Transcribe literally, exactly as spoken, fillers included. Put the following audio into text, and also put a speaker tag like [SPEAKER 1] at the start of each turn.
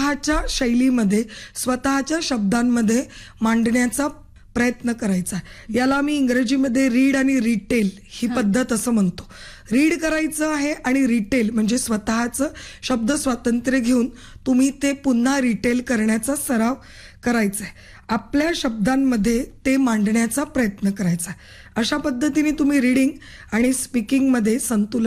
[SPEAKER 1] स्वतःच्या शैलीमध्ये स्वतःच्या शब्दांमध्ये मांडण्याचा प्रयत्न करायचा. याला मी इंग्रजीमध्ये रीड आणि रिटेल ही पद्धत असं म्हणतो. रीड करायचं आहे आणि रिटेल म्हणजे स्वतःचं शब्द स्वातंत्र्य घेऊन तुम्ही ते पुन्हा रिटेल करण्याचा सराव करायचा आहे. आपल्या शब्दांमध्ये ते मांडण्याचा प्रयत्न करायचा. अशा पद्धतीने तुम्ही रीडिंग आणि स्पीकिंगमध्ये संतुलन